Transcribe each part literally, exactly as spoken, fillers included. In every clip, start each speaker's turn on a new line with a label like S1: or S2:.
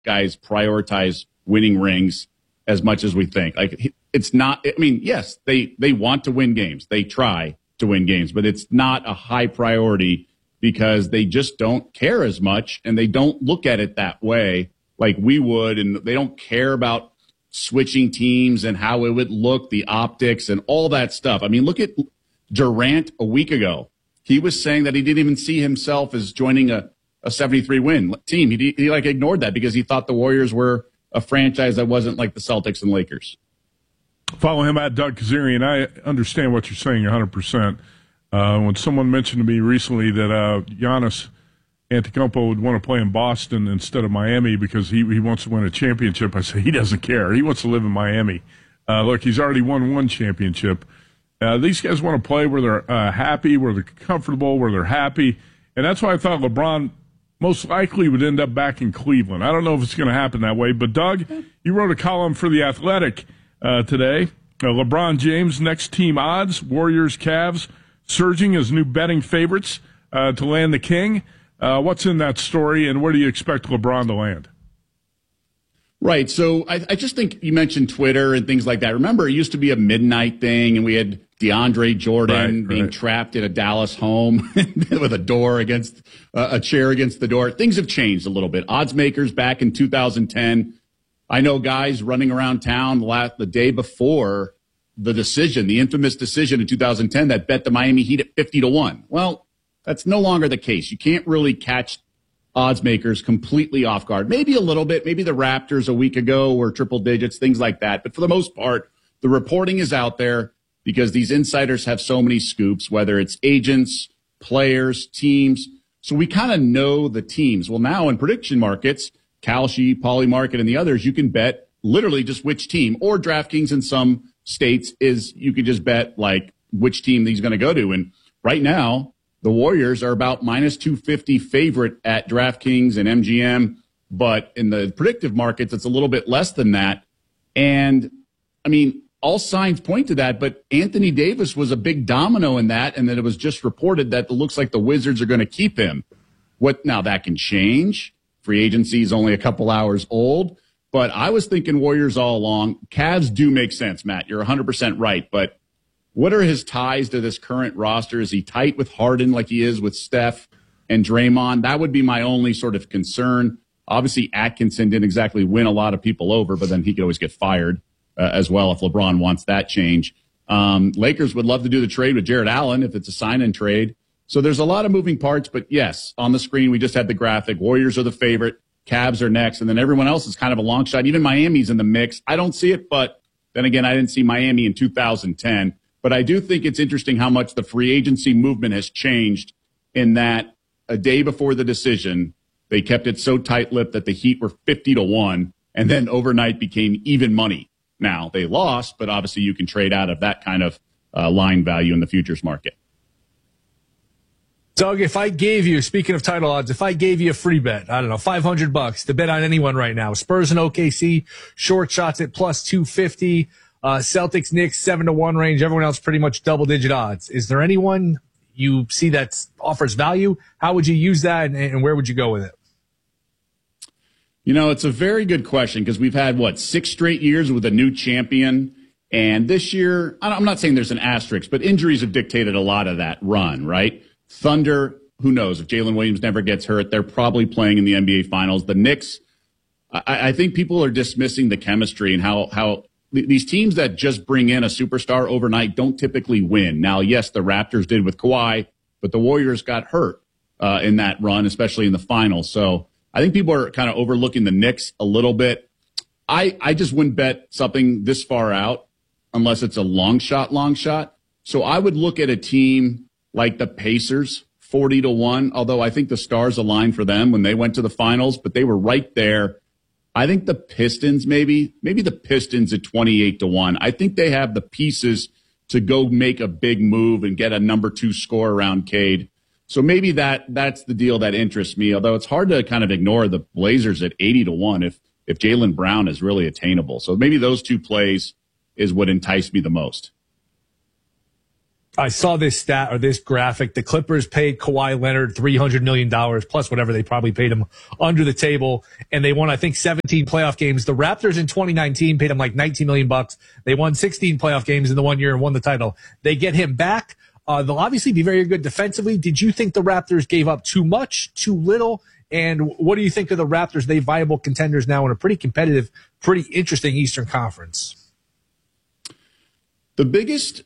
S1: guys prioritize winning rings as much as we think. Like, it's not, I mean, yes, they, they want to win games. They try to win games, but it's not a high priority because they just don't care as much and they don't look at it that way like we would. And they don't care about switching teams and how it would look, the optics and all that stuff. I mean, look at Durant a week ago. He was saying that he didn't even see himself as joining a, a seventy-three win team. He, he like ignored that because he thought the Warriors were a franchise that wasn't like the Celtics and Lakers.
S2: Follow him at Doug Kazarian. I understand what you're saying one hundred percent. Uh, when someone mentioned to me recently that uh, Giannis Antetokounmpo would want to play in Boston instead of Miami because he, he wants to win a championship, I said he doesn't care. He wants to live in Miami. Uh, look, he's already won one championship. Uh, these guys want to play where they're uh, happy, where they're comfortable, where they're happy. And that's why I thought LeBron most likely would end up back in Cleveland. I don't know if it's going to happen that way. But, Doug, you wrote a column for The Athletic uh, today. Uh, LeBron James, next team odds, Warriors, Cavs, surging as new betting favorites uh, to land the king. Uh, what's in that story, and where do you expect LeBron to land?
S1: Right. So I, I just think you mentioned Twitter and things like that. Remember, it used to be a midnight thing, and we had DeAndre Jordan right, being right. trapped in a Dallas home with a door against uh, a chair against the door. Things have changed a little bit. Odds makers back in two thousand ten. I know guys running around town the, last, the day before the decision, the infamous decision in two thousand ten that bet the Miami Heat at fifty to one. Well, that's no longer the case. You can't really catch odds makers completely off guard. Maybe a little bit. Maybe the Raptors a week ago were triple digits, things like that. But for the most part, the reporting is out there because these insiders have so many scoops, whether it's agents, players, teams. So we kind of know the teams. Well, now in prediction markets, Kalshi, Polymarket, and the others, you can bet literally just which team, or DraftKings in some states is you could just bet like which team he's going to go to. And right now, the Warriors are about minus two fifty favorite at DraftKings and M G M, but in the predictive markets, it's a little bit less than that. And, I mean, all signs point to that, but Anthony Davis was a big domino in that, and that it was just reported that it looks like the Wizards are going to keep him. What now, that can change. Free agency is only a couple hours old, but I was thinking Warriors all along. Cavs do make sense, Matt. You're one hundred percent right, but what are his ties to this current roster? Is he tight with Harden like he is with Steph and Draymond? That would be my only sort of concern. Obviously, Atkinson didn't exactly win a lot of people over, but then he could always get fired uh, as well if LeBron wants that change. Um, Lakers would love to do the trade with Jared Allen if it's a sign-in trade. So there's a lot of moving parts, but yes, on the screen we just had the graphic. Warriors are the favorite, Cavs are next, and then everyone else is kind of a long shot. Even Miami's in the mix. I don't see it, but then again, I didn't see Miami in two thousand ten. But I do think it's interesting how much the free agency movement has changed in that a day before the decision, they kept it so tight-lipped that the Heat were fifty to one, and then overnight became even money. Now, they lost, but obviously you can trade out of that kind of uh, line value in the futures market.
S3: Doug, if I gave you, speaking of title odds, if I gave you a free bet, I don't know, five hundred bucks to bet on anyone right now, Spurs and O K C, short shots at plus two fifty, Uh, Celtics, Knicks, seven to one range. Everyone else pretty much double digit odds. Is there anyone you see that offers value? How would you use that, and, and where would you go with it?
S1: You know, it's a very good question because we've had, what, six straight years with a new champion. And this year, I'm not saying there's an asterisk, but injuries have dictated a lot of that run, right? Thunder, who knows? If Jalen Williams never gets hurt, they're probably playing in the N B A Finals. The Knicks, I, I think people are dismissing the chemistry and how how – these teams that just bring in a superstar overnight don't typically win. Now, yes, the Raptors did with Kawhi, but the Warriors got hurt uh, in that run, especially in the finals. So I think people are kind of overlooking the Knicks a little bit. I, I just wouldn't bet something this far out unless it's a long shot, long shot. So I would look at a team like the Pacers, forty to one, although I think the stars aligned for them when they went to the finals, but they were right there. I think the Pistons, maybe, maybe the Pistons at twenty-eight to one. I think they have the pieces to go make a big move and get a number two score around Cade. So maybe that that's the deal that interests me, although it's hard to kind of ignore the Blazers at eighty to one if, if Jaylen Brown is really attainable. So maybe those two plays is what enticed me the most.
S3: I saw this stat or this graphic. The Clippers paid Kawhi Leonard three hundred million dollars plus whatever they probably paid him under the table. And they won, I think, seventeen playoff games. The Raptors in twenty nineteen paid him like nineteen million bucks. They won sixteen playoff games in the one year and won the title. They get him back. Uh, they'll obviously be very good defensively. Did you think the Raptors gave up too much, too little? And what do you think of the Raptors? They viable contenders now in a pretty competitive, pretty interesting Eastern Conference.
S1: The biggest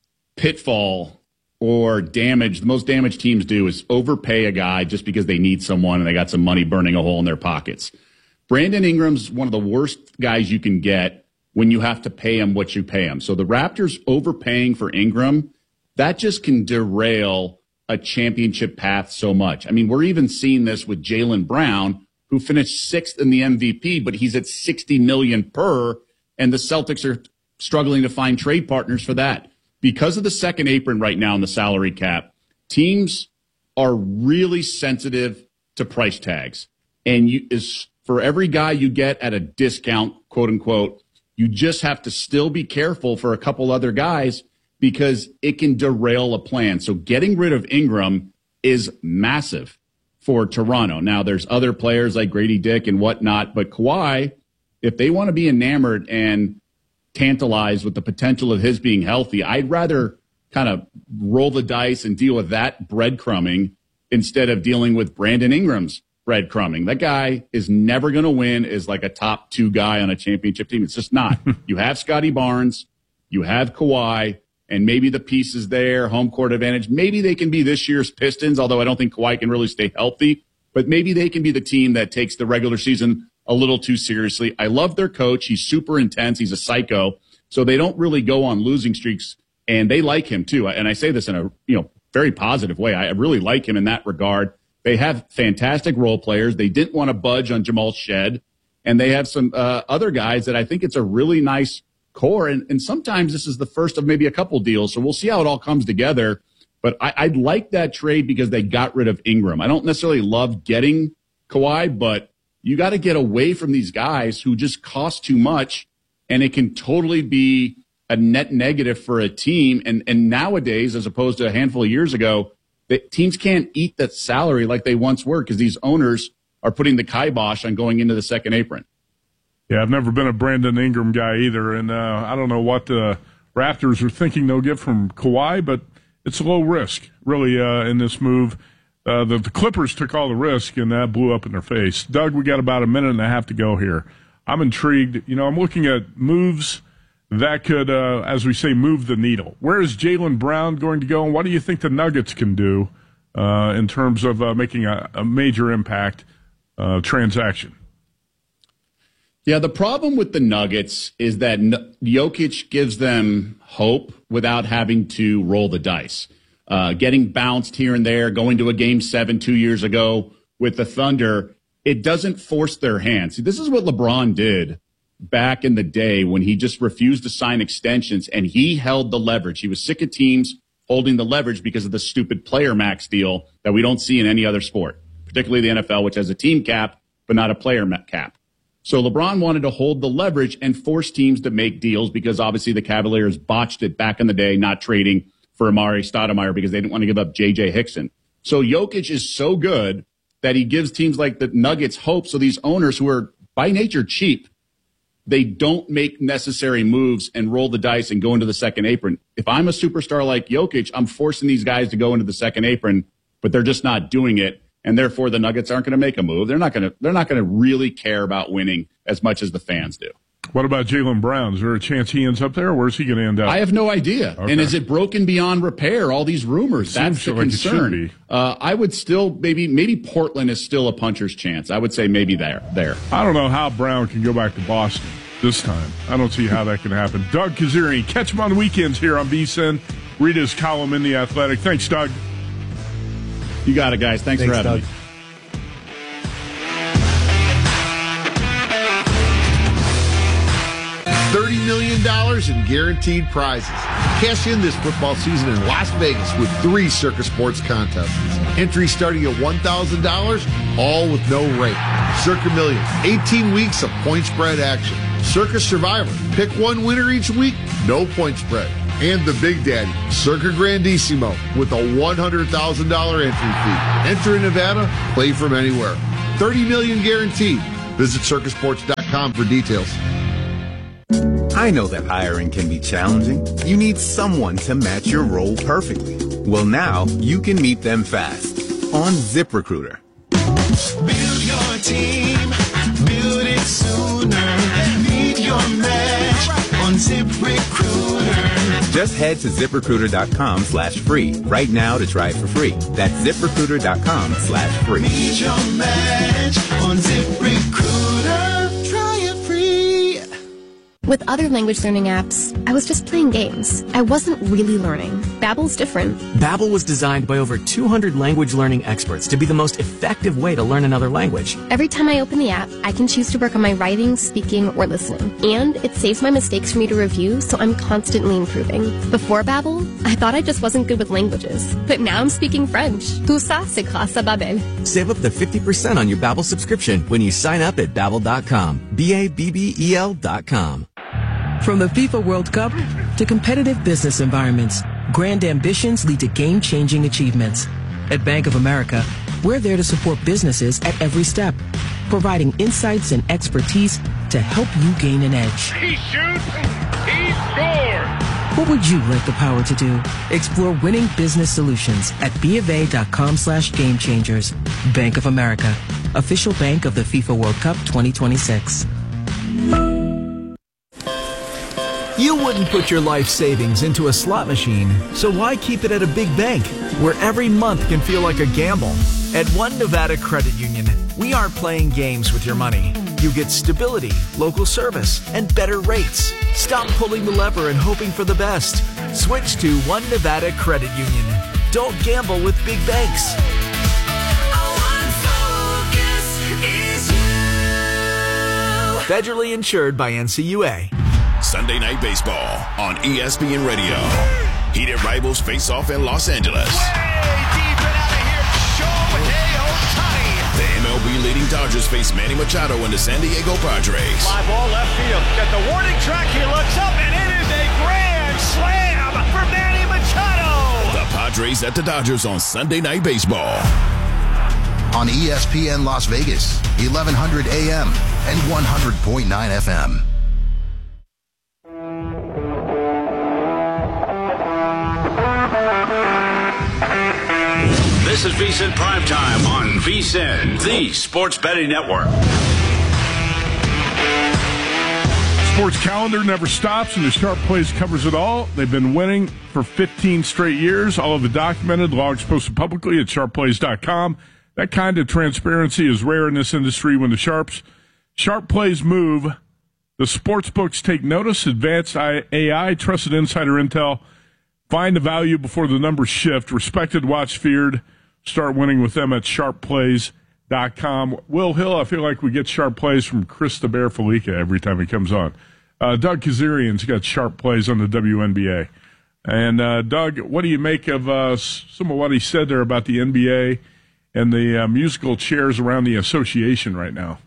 S1: pitfall or damage the most damage teams do is overpay a guy just because they need someone and they got some money burning a hole in their pockets. Brandon Ingram's one of the worst guys you can get when you have to pay him what you pay him. So the Raptors overpaying for Ingram, that just can derail a championship path so much. I mean, we're even seeing this with Jaylen Brown, who finished sixth in the M V P, but he's at sixty million per, and the Celtics are struggling to find trade partners for that. Because of the second apron right now in the salary cap, teams are really sensitive to price tags. And you, is for every guy you get at a discount, quote unquote, you just have to still be careful for a couple other guys because it can derail a plan. So getting rid of Ingram is massive for Toronto. Now, there's other players like Grady Dick and whatnot, but Kawhi, if they want to be enamored and tantalized with the potential of his being healthy, I'd rather kind of roll the dice and deal with that breadcrumbing instead of dealing with Brandon Ingram's breadcrumbing. That guy is never going to win as like a top two guy on a championship team. It's just not. You have Scotty Barnes, you have Kawhi, and maybe the pieces there, home court advantage. Maybe they can be this year's Pistons, although I don't think Kawhi can really stay healthy. But maybe they can be the team that takes the regular season a little too seriously. I love their coach. He's super intense. He's a psycho. So they don't really go on losing streaks, and they like him too. And I say this in a you know very positive way. I really like him in that regard. They have fantastic role players. They didn't want to budge on Jamal Shed, and they have some uh, other guys that I think it's a really nice core. And, and sometimes this is the first of maybe a couple deals. So we'll see how it all comes together. But I, I'd like that trade because they got rid of Ingram. I don't necessarily love getting Kawhi, but you got to get away from these guys who just cost too much, and it can totally be a net negative for a team. And, and nowadays, as opposed to a handful of years ago, the teams can't eat that salary like they once were because these owners are putting the kibosh on going into the second apron.
S2: Yeah, I've never been a Brandon Ingram guy either, and uh, I don't know what the Raptors are thinking they'll get from Kawhi, but it's low risk, really, uh, in this move. Uh, the, the Clippers took all the risk, and that blew up in their face. Doug, we got about a minute and a half to go here. I'm intrigued. You know, I'm looking at moves that could, uh, as we say, move the needle. Where is Jaylen Brown going to go, and what do you think the Nuggets can do uh, in terms of uh, making a, a major impact uh, transaction?
S1: Yeah, the problem with the Nuggets is that Jokic gives them hope without having to roll the dice. Uh, getting bounced here and there, going to a game seven two years ago with the Thunder, it doesn't force their hand. See, this is what LeBron did back in the day when he just refused to sign extensions and he held the leverage. He was sick of teams holding the leverage because of the stupid player max deal that we don't see in any other sport, particularly the N F L, which has a team cap but not a player cap. So LeBron wanted to hold the leverage and force teams to make deals because obviously the Cavaliers botched it back in the day, not trading for Amari Stoudemire because they didn't want to give up J J Hickson. So Jokic is so good that he gives teams like the Nuggets hope. So these owners who are by nature cheap, they don't make necessary moves and roll the dice and go into the second apron. If I'm a superstar like Jokic, I'm forcing these guys to go into the second apron, but they're just not doing it. And therefore the Nuggets aren't going to make a move. They're not going to, they're not going to really care about winning as much as the fans do.
S2: What about Jaylen Brown? Is there a chance he ends up there, or where's he going to end up?
S1: I have no idea. Okay. And is it broken beyond repair? All these rumors. That's the like concern. Uh, I would still maybe maybe Portland is still a puncher's chance. I would say maybe there. There.
S2: I don't know how Brown can go back to Boston this time. I don't see how that can happen. Doug Kezirian, catch him on the weekends here on V S I N. Read his column in The Athletic. Thanks, Doug.
S1: You got it, guys. Thanks, Thanks for having
S3: Doug.
S1: me.
S4: thirty million dollars in guaranteed prizes. Cash in this football season in Las Vegas with three Circa Sports contests. Entry starting at one thousand dollars, all with no rate. Circa Millions, eighteen weeks of point spread action. Circa Survivor, pick one winner each week, no point spread. And the Big Daddy, Circa Grandissimo, with a one hundred thousand dollars entry fee. Enter in Nevada, play from anywhere. thirty million dollars guaranteed. Visit circa sports dot com for details.
S5: I know that hiring can be challenging. You need someone to match your role perfectly. Well, now you can meet them fast on ZipRecruiter.
S6: Build your team, build it sooner. Meet your match on ZipRecruiter.
S5: Just head to ZipRecruiter.com slash free right now to try it for free. That's ZipRecruiter.com slash free.
S6: Meet your match on ZipRecruiter. Try it free.
S7: With other language learning apps, I was just playing games. I wasn't really learning. Babbel's different.
S8: Babbel was designed by over two hundred language learning experts to be the most effective way to learn another language.
S7: Every time I open the app, I can choose to work on my writing, speaking, or listening. And it saves my mistakes for me to review, so I'm constantly improving. Before Babbel, I thought I just wasn't good with languages. But now I'm speaking French. Tout ça, c'est grâce à Babbel.
S8: Save up to fifty percent on your Babbel subscription when you sign up at Babbel dot com. B A B B E L dot com.
S9: From the FIFA World Cup to competitive business environments, grand ambitions lead to game-changing achievements. At Bank of America, we're there to support businesses at every step, providing insights and expertise to help you gain an edge.
S10: He shoots, he scores!
S9: What would you like the power to do? Explore winning business solutions at BofA.com slash game changers. Bank of America, official bank of the FIFA World Cup twenty twenty-six.
S11: You wouldn't put your life savings into a slot machine, so why keep it at a big bank, where every month can feel like a gamble? At One Nevada Credit Union, we aren't playing games with your money. You get stability, local service, and better rates. Stop pulling the lever and hoping for the best. Switch to One Nevada Credit Union. Don't gamble with big banks. Federally insured by N C U A.
S12: Sunday Night Baseball on E S P N Radio. Heated rivals face off in Los Angeles.
S10: Way deep and out of here, Shohei Ohtani.
S12: The M L B leading Dodgers face Manny Machado and the San Diego Padres.
S10: Fly ball left field. Get the warning track. He looks up, and it is a grand slam for Manny Machado.
S12: The Padres at the Dodgers on Sunday Night Baseball.
S13: On E S P N Las Vegas, eleven hundred A M and one hundred point nine F M.
S14: This is VSiN Primetime on VSiN, the Sports Betting Network.
S2: Sports calendar never stops, and the Sharp Plays covers it all. They've been winning for fifteen straight years. All of it documented, logs posted publicly at sharp plays dot com. That kind of transparency is rare in this industry. When the Sharps Sharp Plays move, the sports books take notice. Advanced A I, trusted insider intel, find the value before the numbers shift. Respected, watched, feared. Start winning with them at sharp plays dot com. Will Hill, I feel like we get Sharp Plays from Chris the Bear Felica every time he comes on. Uh, Doug Kazarian's got Sharp Plays on the W N B A. And, uh, Doug, what do you make of uh, some of what he said there about the N B A and the uh, musical chairs around the association right now?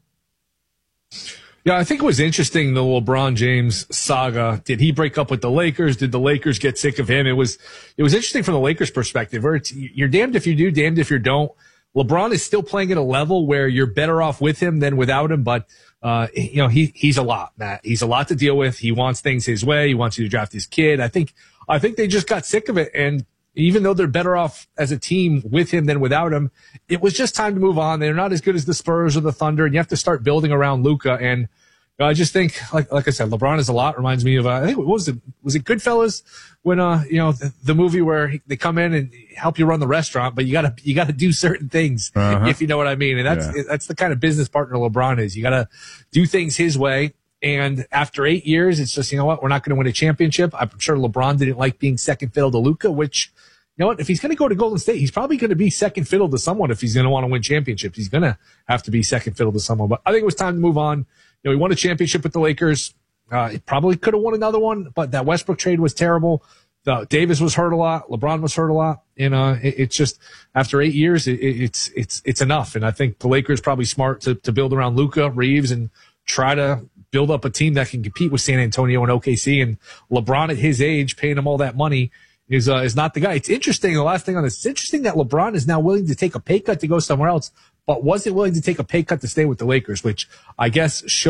S3: Yeah, I think it was interesting, the LeBron James saga. Did he break up with the Lakers? Did the Lakers get sick of him? It was, it was interesting from the Lakers perspective, where it's, you're damned if you do, damned if you don't. LeBron is still playing at a level where you're better off with him than without him, but, uh, you know, he, he's a lot, Matt. He's a lot to deal with. He wants things his way. He wants you to draft his kid. I think, I think they just got sick of it. And even though they're better off as a team with him than without him, it was just time to move on. They're not as good as the Spurs or the Thunder, and you have to start building around Luka. And uh, I just think, like like I said, LeBron is a lot. Reminds me of, uh, I think, what was it? Was it Goodfellas? When, uh, you know, the, the movie where he, they come in and help you run the restaurant, but you gotta, you gotta do certain things, uh-huh. if you know what I mean. And that's, yeah. that's the kind of business partner LeBron is. You gotta do things his way. And after eight years, it's just, you know what? We're not going to win a championship. I'm sure LeBron didn't like being second fiddle to Luka, which, you know what? If he's going to go to Golden State, he's probably going to be second fiddle to someone. If he's going to want to win championships, he's going to have to be second fiddle to someone. But I think it was time to move on. You know, he won a championship with the Lakers. Uh, he probably could have won another one, but that Westbrook trade was terrible. The, Davis was hurt a lot. LeBron was hurt a lot. And, uh, it, it's just, after eight years, it, it, it's, it's, it's enough. And I think the Lakers probably smart to, to build around Luka, Reeves, and try to build up a team that can compete with San Antonio and O K C. And LeBron at his age, paying him all that money, is uh, is not the guy. It's interesting. The last thing on this, it's interesting that LeBron is now willing to take a pay cut to go somewhere else, but wasn't willing to take a pay cut to stay with the Lakers, which I guess shows